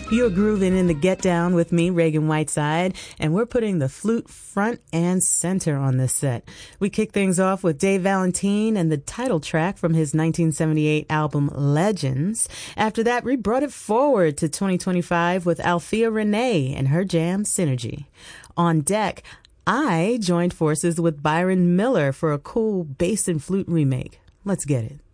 You're grooving in the Get Down with me, Reagan Whiteside, and we're putting the flute front and center on this set. We kick things off with Dave Valentine and the title track from his 1978 album Legends. After that, we brought it forward to 2025 with Althea Renee and her jam Synergy. On deck, I joined forces with Byron Miller for a cool bass and flute remake. Let's get it.